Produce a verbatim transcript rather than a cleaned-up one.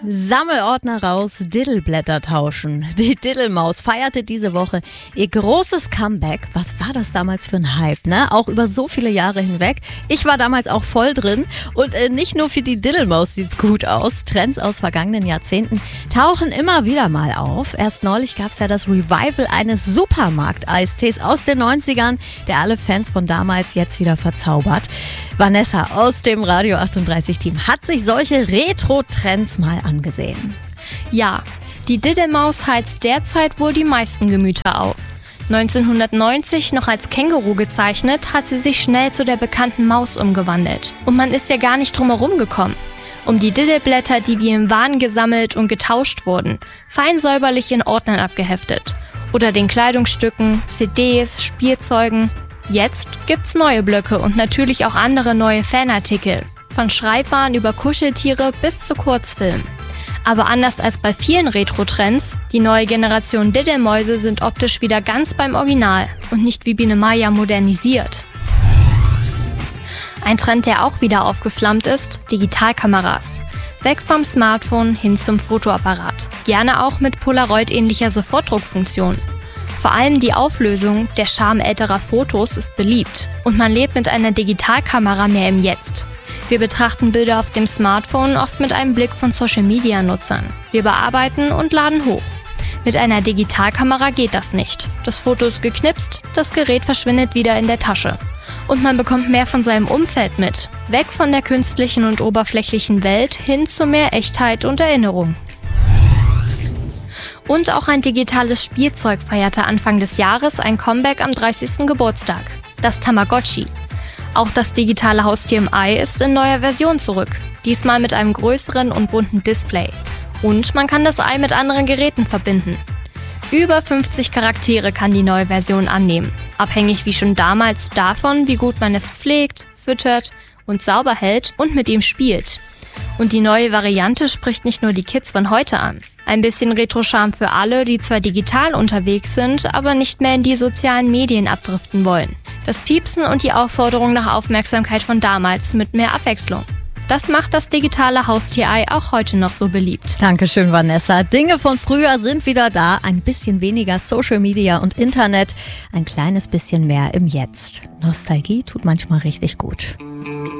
Sammelordner raus, Diddleblätter tauschen. Die Diddlemaus feierte diese Woche ihr großes Comeback. Was war das damals für ein Hype, ne? Auch über so viele Jahre hinweg. Ich war damals auch voll drin. Und äh, nicht nur für die Diddlemaus sieht's gut aus. Trends aus vergangenen Jahrzehnten tauchen immer wieder mal auf. Erst neulich gab's ja das Revival eines Supermarkt-Eistees aus den neunzigern, der alle Fans von damals jetzt wieder verzaubert. Vanessa aus dem Radio achtunddreißig-Team hat sich solche Retro-Trends mal angesehen. Ja, die Diddlemaus heizt derzeit wohl die meisten Gemüter auf. neunzehnhundertneunzig noch als Känguru gezeichnet, hat sie sich schnell zu der bekannten Maus umgewandelt. Und man ist ja gar nicht drum herum gekommen. Um die Diddleblätter, die wie im Wahn gesammelt und getauscht wurden, fein säuberlich in Ordnern abgeheftet. Oder den Kleidungsstücken, C Ds, Spielzeugen. Jetzt gibt's neue Blöcke und natürlich auch andere neue Fanartikel. Von Schreibwaren über Kuscheltiere bis zu Kurzfilmen. Aber anders als bei vielen Retro-Trends, die neue Generation Diddlemäuse sind optisch wieder ganz beim Original und nicht wie Biene Maya modernisiert. Ein Trend, der auch wieder aufgeflammt ist, Digitalkameras. Weg vom Smartphone hin zum Fotoapparat. Gerne auch mit Polaroid-ähnlicher Sofortdruckfunktion. Vor allem die Auflösung, der Charme älterer Fotos ist beliebt. Und man lebt mit einer Digitalkamera mehr im Jetzt. Wir betrachten Bilder auf dem Smartphone oft mit einem Blick von Social-Media-Nutzern. Wir bearbeiten und laden hoch. Mit einer Digitalkamera geht das nicht. Das Foto ist geknipst, das Gerät verschwindet wieder in der Tasche. Und man bekommt mehr von seinem Umfeld mit. Weg von der künstlichen und oberflächlichen Welt hin zu mehr Echtheit und Erinnerung. Und auch ein digitales Spielzeug feierte Anfang des Jahres ein Comeback am dreißigsten Geburtstag. Das Tamagotchi. Auch das digitale Haustier im Ei ist in neuer Version zurück. Diesmal mit einem größeren und bunten Display. Und man kann das Ei mit anderen Geräten verbinden. Über fünfzig Charaktere kann die neue Version annehmen. Abhängig wie schon damals davon, wie gut man es pflegt, füttert und sauber hält und mit ihm spielt. Und die neue Variante spricht nicht nur die Kids von heute an. Ein bisschen Retro-Charme für alle, die zwar digital unterwegs sind, aber nicht mehr in die sozialen Medien abdriften wollen. Das Piepsen und die Aufforderung nach Aufmerksamkeit von damals mit mehr Abwechslung. Das macht das digitale Haustierei auch heute noch so beliebt. Dankeschön, Vanessa. Dinge von früher sind wieder da. Ein bisschen weniger Social Media und Internet. Ein kleines bisschen mehr im Jetzt. Nostalgie tut manchmal richtig gut.